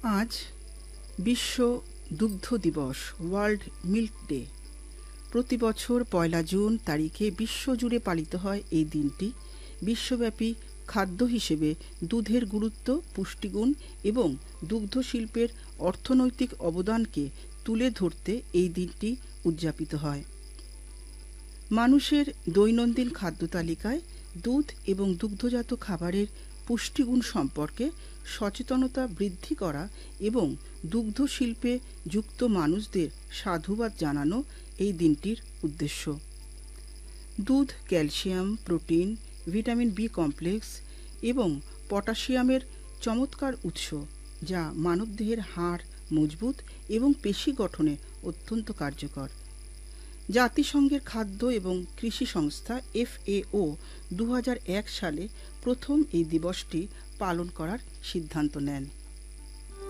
আজ বিশ্ব দুগ্ধ দিবস, ওয়ার্ল্ড মিল্ক ডে। প্রতি বছর ১ জুন তারিখে বিশ্বজুড়ে পালিত হয় এই দিনটি। বিশ্বব্যাপী খাদ্য হিসেবে দুধের গুরুত্ব, পুষ্টিগুণ এবং দুগ্ধ শিল্পের অর্থনৈতিক অবদানকে তুলে ধরতে এই দিনটি উদযাপিত হয়। মানুষের দৈনন্দিন খাদ্য তালিকায় দুধ এবং দুগ্ধজাত খাবারের পুষ্টিগুণ সম্পর্কে সচেতনতা বৃদ্ধি করা এবং দুগ্ধ শিল্পে যুক্ত মানুষদের সাধুবাদ জানানো এই দিনটির উদ্দেশ্য। দুধ calcium, protein, vitamin B complex এবং পটাশিয়ামের চমৎকার উৎস, যা মানবদেহের হাড় মজবুত এবং পেশি গঠনে অত্যন্ত কার্যকর। জাতিসংঘের খাদ্য এবং কৃষি সংস্থা FAO ২০০১ সালে প্রথম এই দিবসটি পালন করার সিদ্ধান্ত নেন।